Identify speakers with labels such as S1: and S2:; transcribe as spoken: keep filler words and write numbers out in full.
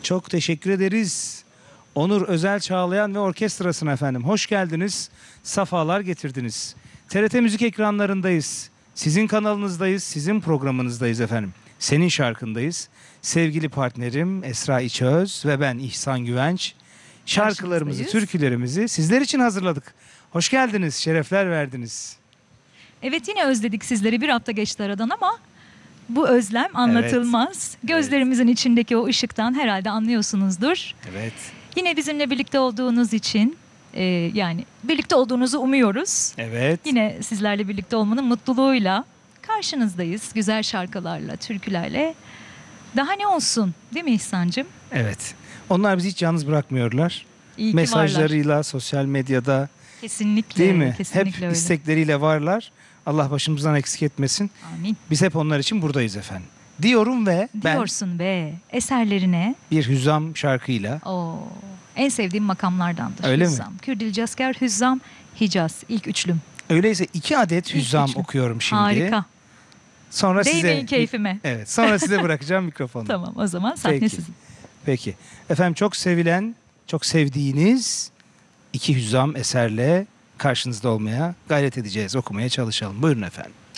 S1: Çok teşekkür ederiz. Onur Özel Çağlayan ve orkestrasına efendim. Hoş geldiniz. Safalar getirdiniz. T R T Müzik ekranlarındayız. Sizin kanalınızdayız. Sizin programınızdayız efendim. Senin şarkındayız. Sevgili partnerim Esra İçöz ve ben İhsan Güvenç. Şarkılarımızı, türkülerimizi sizler için hazırladık. Hoş geldiniz, şerefler verdiniz.
S2: Evet, yine özledik sizleri. Bir hafta geçti aradan ama bu özlem anlatılmaz. Evet. Gözlerimizin evet. içindeki o ışıktan herhalde anlıyorsunuzdur.
S1: Evet.
S2: Yine bizimle birlikte olduğunuz için e, yani birlikte olduğunuzu umuyoruz.
S1: Evet.
S2: Yine sizlerle birlikte olmanın mutluluğuyla karşınızdayız. Güzel şarkılarla, türkülerle. Daha ne olsun değil mi İhsan'cığım?
S1: Evet. Onlar bizi hiç yalnız bırakmıyorlar.
S2: İyi ki
S1: Mesajlarıyla,
S2: varlar.
S1: Sosyal medyada.
S2: Kesinlikle.
S1: Değil mi?
S2: Kesinlikle
S1: hep
S2: öyle.
S1: istekleriyle varlar. Allah başımızdan eksik etmesin.
S2: Amin.
S1: Biz hep onlar için buradayız efendim. Diyorum ve
S2: Diyorsun be. Eserlerine.
S1: Ben bir hüzzam şarkıyla.
S2: Oo, en sevdiğim makamlardandır.
S1: Öyle
S2: hüzzam.
S1: mi?
S2: Kürdilcasker, Hüzzam, Hicaz. İlk üçlüm.
S1: Öyleyse iki adet hüzzam
S2: üçlüm.
S1: okuyorum şimdi.
S2: Harika.
S1: Sonra
S2: Değmeyin
S1: size
S2: keyfime.
S1: Evet. Sonra size bırakacağım mikrofonu.
S2: Tamam, o zaman sahne
S1: Peki.
S2: sizin.
S1: Peki. Efendim çok sevilen, çok sevdiğiniz iki hüzzam eserle karşınızda olmaya gayret edeceğiz. Okumaya çalışalım. Buyurun efendim.